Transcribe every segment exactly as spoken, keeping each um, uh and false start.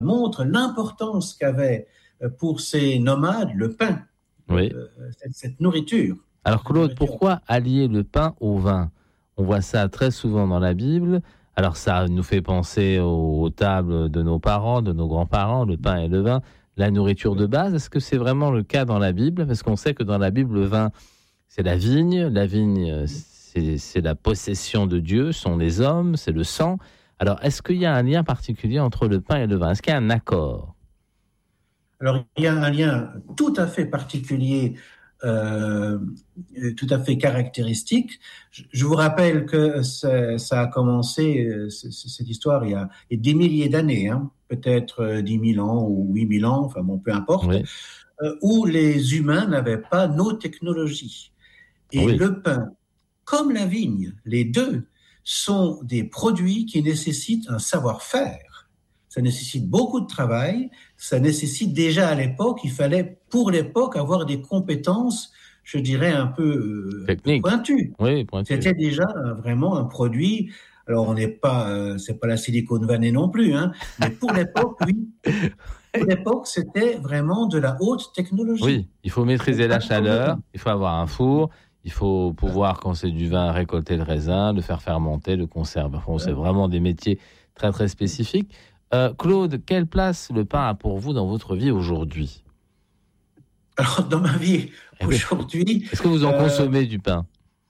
montre l'importance qu'avait pour ces nomades le pain, oui. euh, cette, cette nourriture. Alors Claude, nourriture. Pourquoi allier le pain au vin ? On voit ça très souvent dans la Bible. Alors ça nous fait penser aux, aux tables de nos parents, de nos grands-parents, le pain et le vin, la nourriture de base. Est-ce que c'est vraiment le cas dans la Bible ? Parce qu'on sait que dans la Bible, le vin, c'est la vigne. La vigne, c'est, c'est la possession de Dieu, sont les hommes, c'est le sang. Alors, est-ce qu'il y a un lien particulier entre le pain et le vin ? Est-ce qu'il y a un accord ? Alors, il y a un lien tout à fait particulier, euh, tout à fait caractéristique. Je, je vous rappelle que ça, ça a commencé, cette histoire, il y a, il y a des milliers d'années, hein, peut-être dix mille ans ou huit mille ans, enfin bon, peu importe, oui. euh, où les humains n'avaient pas nos technologies. Et oui. le pain, comme la vigne, les deux, sont des produits qui nécessitent un savoir-faire. Ça nécessite beaucoup de travail. Ça nécessite déjà à l'époque, il fallait pour l'époque avoir des compétences, je dirais un peu, un peu pointues. Oui, pointues. C'était déjà vraiment un produit. Alors on n'est pas, euh, c'est pas la Silicon Valley non plus, hein, mais pour l'époque, oui. Pour l'époque, c'était vraiment de la haute technologie. Oui, il faut maîtriser la chaleur, il faut avoir un four. Il faut pouvoir, quand c'est du vin, récolter le raisin, le faire fermenter, le conserver. Enfin, c'est vraiment des métiers très, très spécifiques. Euh, Claude, quelle place le pain a pour vous dans votre vie aujourd'hui ? Alors, dans ma vie aujourd'hui... Est-ce que vous en euh, consommez du pain ?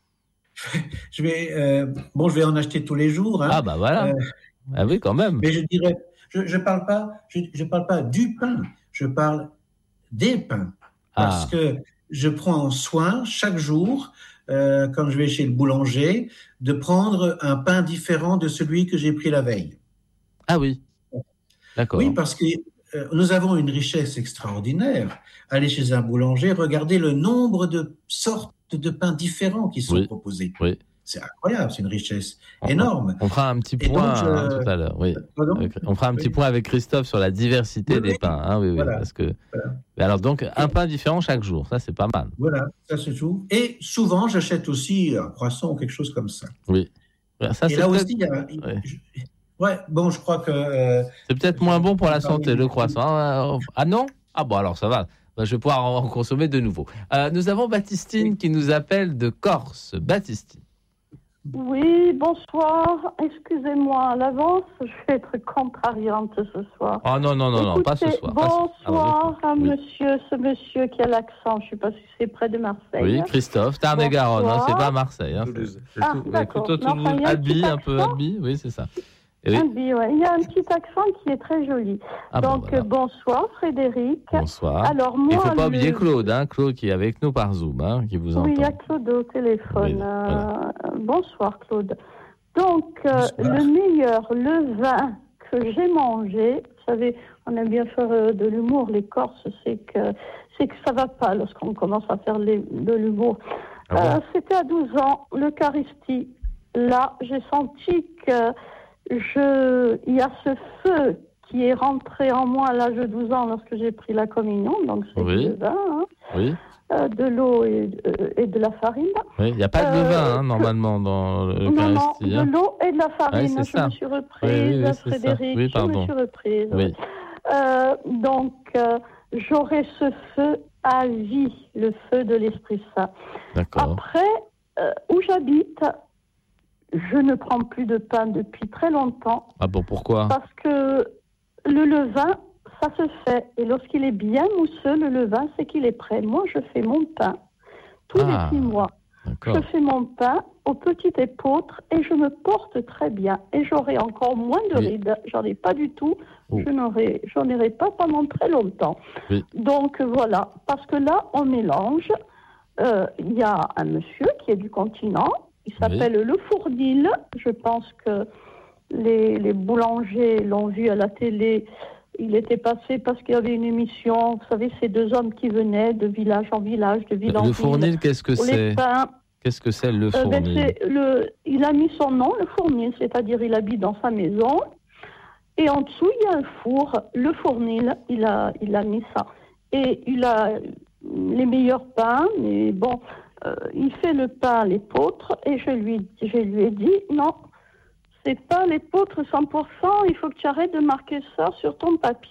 Je vais, euh, bon, je vais en acheter tous les jours. Hein. Ah, bah voilà. Euh, ah oui, quand même. Mais je dirais, je ne parle pas, je, je parle pas du pain, je parle des pains. Parce ah. que je prends soin chaque jour, euh, quand je vais chez le boulanger, de prendre un pain différent de celui que j'ai pris la veille. Ah oui, d'accord. Oui, parce que euh, nous avons une richesse extraordinaire. Aller chez un boulanger, regarder le nombre de sortes de pains différents qui sont oui. proposés. Oui. C'est incroyable, c'est une richesse énorme. On, on fera un petit point donc, euh, hein, tout à l'heure. Oui. Avec, on fera un petit oui. point avec Christophe sur la diversité oui, des pains. Hein, oui, oui, voilà. Parce que. Voilà. Alors donc un pain différent chaque jour, ça c'est pas mal. Voilà, ça se joue. Et souvent j'achète aussi un croissant ou quelque chose comme ça. Oui. Ça, Et c'est là peut-être... aussi, il y a. Oui. Je... Ouais, bon, je crois que. Euh, c'est peut-être moins bon pour la santé le croissant. Ah non ? Ah bon alors ça va. Je vais pouvoir en consommer de nouveau. Euh, nous avons Baptistine qui nous appelle de Corse. Baptistine. Oui, bonsoir. Excusez-moi à l'avance, je vais être contrariante ce soir. Ah oh non, non, non, Écoutez, non, pas ce soir. Bonsoir ah, à oui. monsieur, ce monsieur qui a l'accent, je ne sais pas si c'est près de Marseille. Oui, Christophe, Tarn-et-Garonne, hein, c'est pas Marseille. Hein, c'est, c'est ah, tout, d'accord. Plutôt Toulouse, enfin, Albi, un, un peu Albi, oui, c'est ça. Oui. Albi, ouais. Il y a un petit accent qui est très joli. Ah, Donc, bon, voilà. bonsoir Frédéric. Bonsoir. Alors, moi, il ne faut pas le... oublier Claude, hein, Claude qui est avec nous par Zoom, hein, qui vous entend. Oui, il y a Claude au téléphone. Oui, voilà. euh, bonsoir Claude. Donc, euh, le meilleur, le vin que j'ai mangé, vous savez, on aime bien faire euh, de l'humour, les Corses, c'est que, c'est que ça ne va pas lorsqu'on commence à faire les, de l'humour. Ah bon euh, c'était à douze ans, l'Eucharistie. Là, j'ai senti que je, il y a ce feu qui est rentré en moi à l'âge de douze ans lorsque j'ai pris la communion, donc c'est oui. le vin, hein. Oui. Euh, de l'eau et, euh, et de la farine. Oui, il n'y a pas de euh, vin, hein, normalement, dans l'Eucharistie. Non, non, de l'eau et de la farine. Oui, je ça. me suis reprise, oui, oui, oui, Frédéric, oui, je me suis reprise. Oui. Euh, donc, euh, j'aurai ce feu à vie, le feu de l'Esprit Saint. D'accord. Après, euh, où j'habite, je ne prends plus de pain depuis très longtemps. Ah bon, pourquoi ? Parce que le levain, ça se fait. Et lorsqu'il est bien mousseux, le levain, c'est qu'il est prêt. Moi, je fais mon pain tous ah, les six mois. D'accord. Je fais mon pain au petit épeautre et je me porte très bien. Et j'aurai encore moins de rides. Oui. J'en ai pas du tout. Oh. Je n'aurai, j'en aurai pas pendant très longtemps. Oui. Donc, voilà. Parce que là, on mélange. Il euh, y a un monsieur qui est du continent. Il s'appelle oui. Le Fournil. Je pense que les, les boulangers l'ont vu à la télé. Il était passé parce qu'il y avait une émission, vous savez, ces deux hommes qui venaient de village en village, de ville en ville. Le Fournil, qu'est-ce que c'est ? Qu'est-ce que c'est le Fournil ? euh, ben, c'est le, Il a mis son nom, le Fournil, c'est-à-dire il habite dans sa maison. Et en dessous, il y a un four, le Fournil, il a, il a mis ça. Et il a les meilleurs pains, mais bon, euh, il fait le pain à l'épeautre. Et je lui, je lui ai dit, non, c'est pas l'épeautre cent pour cent. Il faut que tu arrêtes de marquer ça sur ton papier.